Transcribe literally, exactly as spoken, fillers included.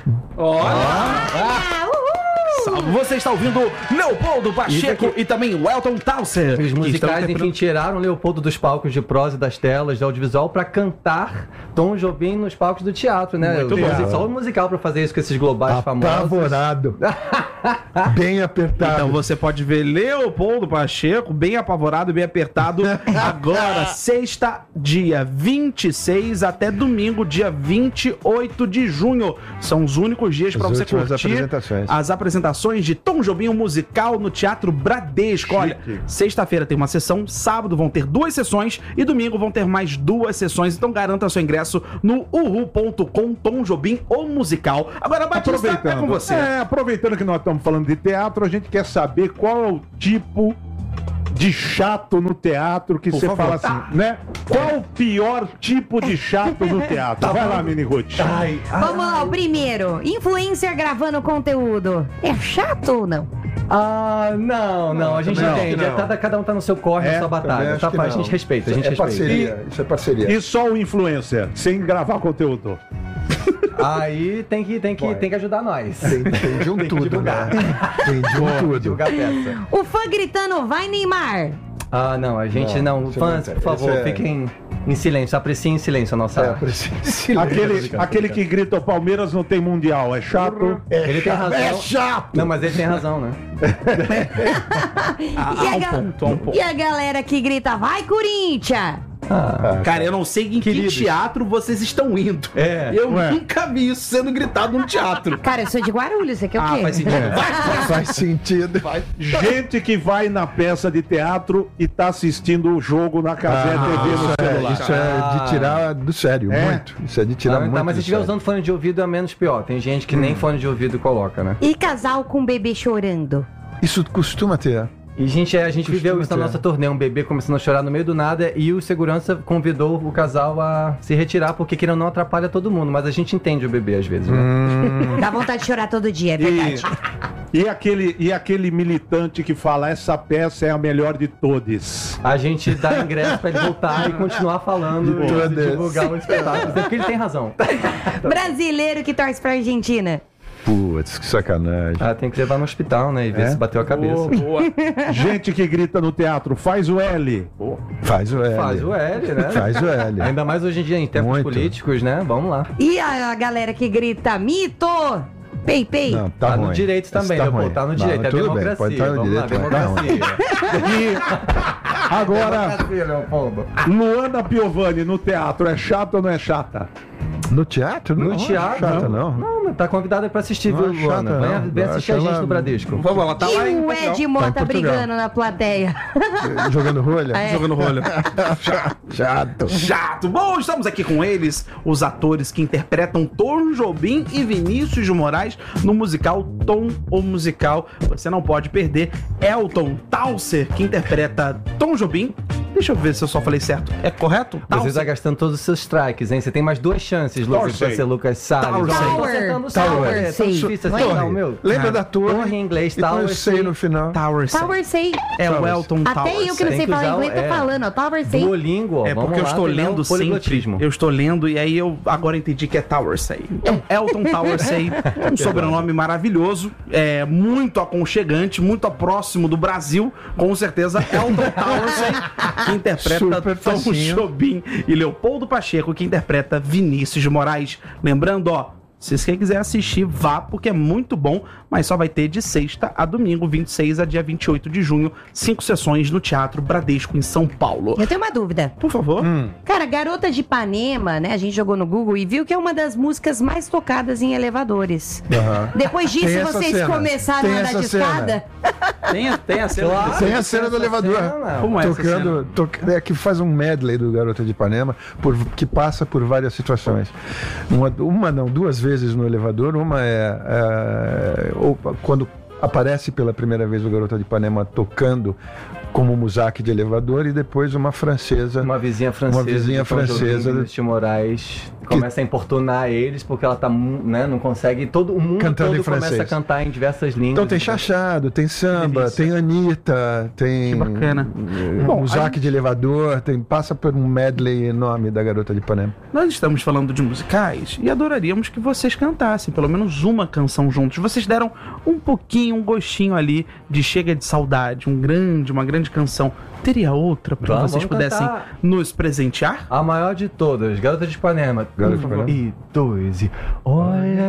Olha! Ah, você está ouvindo Leopoldo Pacheco e, e também o Elton Towser. Os musicais, enfim, tiraram Leopoldo dos palcos de prosa e das telas, da audiovisual, para cantar Tom Jobim nos palcos do teatro, né? Muito bom. Só o musical para fazer isso com esses globais famosos. Apavorado. Bem apertado. Então você pode ver Leopoldo Pacheco bem apavorado, bem apertado. Agora, sexta, dia vinte e seis até domingo, dia vinte e oito de junho. São os únicos dias para você curtir apresentações. as apresentações de Tom Jobim, um musical no Teatro Bradesco. Chique. Olha, sexta-feira tem uma sessão, sábado vão ter duas sessões e domingo vão ter mais duas sessões. Então garanta seu ingresso no uhu ponto com, Tom Jobim, o musical. Agora, Batista, é com você. É, aproveitando que nós estamos falando de teatro, a gente quer saber qual é o tipo de chato no teatro que você fala assim, tá, né? Qual o pior tipo de chato no teatro? Tá, vai lá, Mini Ruth. Ai, ai, Vamos lá, o primeiro. Influencer gravando conteúdo. É chato ou não? Ah, não, não, a gente não, entende. Não. Cada, cada um tá no seu corre, é, na sua batalha. Tá, a gente respeita, a gente é respeita. Parceria, e, isso é parceria. E só o influencer, sem gravar conteúdo. Aí tem que, tem que, tem que ajudar nós. Tem, tem de um tem tudo, né? Tem de um tudo. Divulgar peça. O fã gritando, vai Neymar! Ah, não, a gente não. não. Fãs, por favor, é... fiquem em silêncio, apreciem em silêncio a nossa... É, apreciem em silêncio. Aquele, aquele que grita o Palmeiras não tem mundial, é chato? É ele chato, tem razão. É chato! Não, mas ele tem razão, né? ah, e, a ga... ponto, um e a galera que grita, vai Corinthians! Ah, cara, eu não sei em queridos. que teatro vocês estão indo. É, eu ué. nunca vi isso sendo gritado no teatro. Cara, eu sou de Guarulhos, você quer ah, o quê? Faz sentido. É. Vai, faz sentido. Vai. Gente que vai na peça de teatro e tá assistindo o jogo na casinha ah, T V no isso celular. É, isso é de tirar do sério, é? muito. Isso é de tirar ah, muito. Tá, mas se estiver usando fone de ouvido é menos pior. Tem gente que hum. nem fone de ouvido coloca, né? E casal com bebê chorando? Isso costuma ter. E gente, a gente viveu isso na nossa turnê, um bebê começando a chorar no meio do nada e o segurança convidou o casal a se retirar porque querendo não atrapalha todo mundo, mas a gente entende o bebê às vezes, né? Hum. Dá vontade de chorar todo dia, é verdade. E, e, aquele, e aquele militante que fala, essa peça é a melhor de todas. A gente dá ingresso pra ele voltar e continuar falando e divulgar o espetáculo, porque ele tem razão. Brasileiro que torce pra Argentina. Putz, que sacanagem. Ah, tem que levar no hospital, né? E ver é? se bateu a cabeça. Boa, boa. Gente que grita no teatro, faz o L. Boa. Faz o L. Faz o L, né? Faz o L. Ainda mais hoje em dia em tempos Muito. políticos, né? Vamos lá. E a, a galera que grita mito! Pei, pei. Não, tá, tá no direito também, tá, né? Tá no direito, não, é tudo democracia. Bem, pode estar no Vamos direito, lá, democracia. E agora, Luana Piovani no teatro, é chato ou não é chata? No teatro? Não, no teatro? Chata, não. não. Não, tá convidada pra assistir, não viu, Luana? chata, Vem, vem assistir a gente ela... no Bradesco. Vamos, ela tá e lá em o Ed Mota tá brigando na plateia. Jogando rolha? É. Jogando rolha. Chato. Chato. Bom, estamos aqui com eles, os atores que interpretam Tom Jobim e Vinícius de Moraes no musical Tom, o Musical. Você não pode perder. Elton Towser, que interpreta Tom Jobim. Deixa eu ver se eu só falei certo. É correto? Você está gastando todos os seus strikes, hein? Você tem mais duas chances, Lucas, pra ser Lucas Salles. Tower. Tower. É tão difícil assim, não, meu. Lembra da torre? Torre em inglês, Tower sei no final. Tower sei. Tower sei. É o Elton Tower. Até eu que não sei falar inglês tô falando, ó. Tower sei. Duolingo, é porque eu estou lendo sempre. Eu estou lendo e aí eu agora entendi que é Tower sei. Então, Elton Tower sei. Um sobrenome maravilhoso, é muito aconchegante, muito próximo do Brasil. Com certeza, Elton Tower sei. Que interpreta Tom Jobim, e Leopoldo Pacheco, que interpreta Vinícius de Moraes. Lembrando, ó, se você quiser assistir, vá, porque é muito bom, mas só vai ter de sexta a domingo, vinte e seis a dia vinte e oito de junho, cinco sessões no Teatro Bradesco, em São Paulo. Eu tenho uma dúvida. Por favor. Hum. Cara, Garota de Ipanema, né, a gente jogou no Google e viu que é uma das músicas mais tocadas em elevadores. Uhum. Depois disso, vocês cena. começaram tem a andar de escada? Tem, tem a cena. Claro, tem a cena do elevador. Cena, Como é tocando, to, é que faz um medley do Garota de Ipanema, por, que passa por várias situações. Uma, uma não, duas vezes no elevador. Uma é, é ou, quando aparece pela primeira vez o Garota de Ipanema tocando como musaque de elevador, e depois uma francesa, uma vizinha francesa, uma vizinha francesa de Moraes começa a importunar eles porque ela tá, né, não consegue, todo o mundo Cantando todo em começa francês. a cantar em diversas línguas. Então tem chachado, tem samba, tem Anitta, tem... Que bacana. Um Bom, Zaque gente... de elevador, tem, passa por um medley enorme da Garota de Ipanema. Nós estamos falando de musicais e adoraríamos que vocês cantassem pelo menos uma canção juntos. Vocês deram um pouquinho, um gostinho ali de Chega de Saudade, um grande, uma grande canção. Teria outra para Vamos, vocês vamos pudessem cantar. nos presentear? A maior de todas, Garota de Ipanema. Garota de Ipanema. Um e dois e... Olha